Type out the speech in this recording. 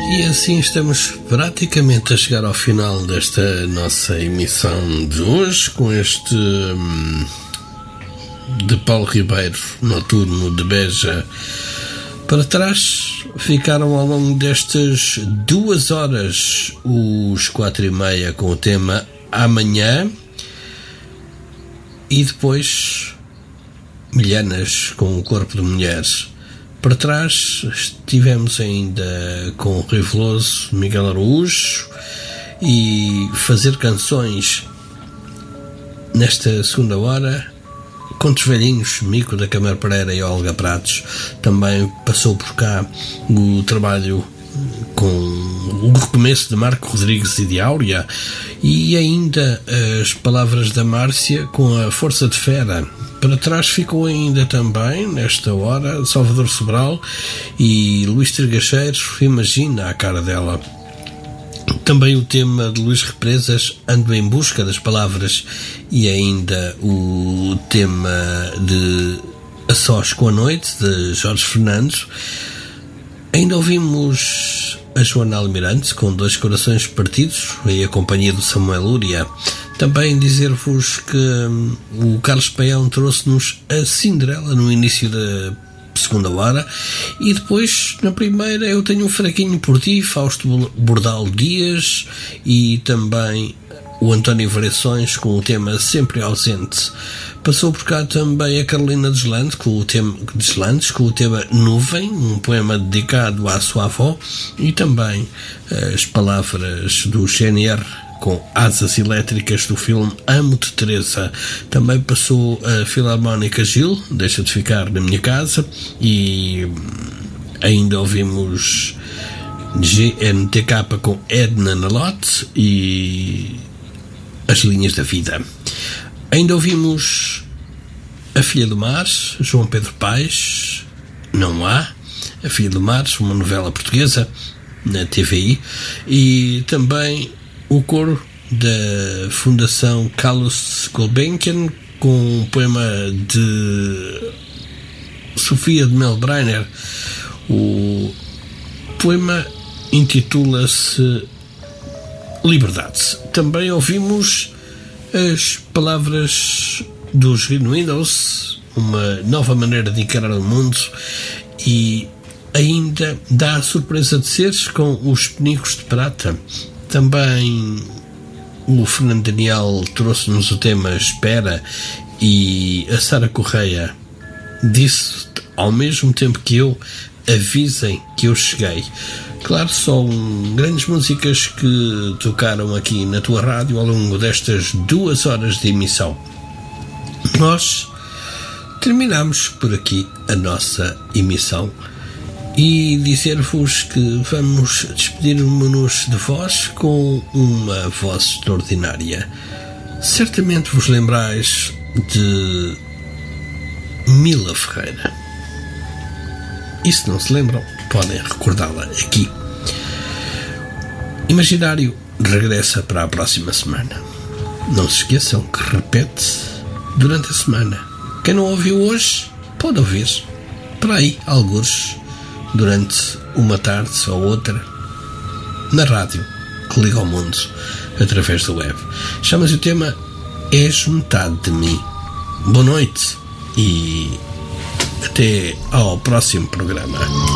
E assim estamos praticamente a chegar ao final desta nossa emissão de hoje, com este de Paulo Ribeiro, Noturno de Beja. Para trás ficaram ao longo destas 2 horas os 4:30 com o tema Amanhã, e depois Milhanas com o Corpo de Mulheres. Para trás estivemos ainda com Rui Veloso, Miguel Araújo, e fazer canções nesta segunda hora. Contos Velhinhos, Mico da Câmara Pereira e Olga Pratos. Também passou por cá o trabalho com o recomeço de Marco Rodrigues e de Áurea, e ainda as palavras da Márcia com a Força de Fera. Para trás ficou ainda também, nesta hora, Salvador Sobral e Luís Trigueiro, Imagina a Cara Dela. Também o tema de Luís Represas, Ando em Busca das Palavras, e ainda o tema de A Sós com a Noite, de Jorge Fernandes. Ainda ouvimos a Joana Almirante com Dois Corações Partidos e a companhia do Samuel Lúria. Também dizer-vos que o Carlos Paião trouxe-nos a Cinderela no início da segunda hora, e depois na primeira eu tenho um fraquinho por ti, Fausto Bordal Dias, e também o António Variações com o tema Sempre Ausente. Passou por cá também a Carolina Deslandes com o tema Nuvem, um poema dedicado à sua avó, e também as palavras do GNR com Asas Elétricas do filme Amo-te, Teresa. Também passou a Filarmónica Gil, Deixa de Ficar na Minha Casa, e ainda ouvimos GNTK com Edna Nalote e As Linhas da Vida. Ainda ouvimos A Filha do Mar, João Pedro Paes, Não Há, A Filha do Mar, uma novela portuguesa na TVI, e também o coro da Fundação Carlos Gulbenkian com um poema de Sofia de Melbrenner. O poema intitula-se Liberdade. Também ouvimos as palavras dos Windows, uma nova maneira de encarar o mundo, e ainda dá a surpresa de seres com os Penicos de Prata. Também o Fernando Daniel trouxe-nos o tema Espera, e a Sara Correia disse ao mesmo tempo que eu: avisem que eu cheguei. Claro, são grandes músicas que tocaram aqui na tua rádio ao longo destas 2 horas de emissão. Nós terminamos por aqui a nossa emissão, e dizer-vos que vamos despedir-nos de vós com uma voz extraordinária. Certamente vos lembrais de Mila Ferreira, e se não se lembram, podem recordá-la aqui. Imaginário regressa para a próxima semana. Não se esqueçam que repete durante a semana. Quem não ouviu hoje pode ouvir para aí, algures, durante uma tarde ou outra, na rádio que liga ao mundo através da web. Chama-se o tema És Metade de Mim. Boa noite e até ao próximo programa.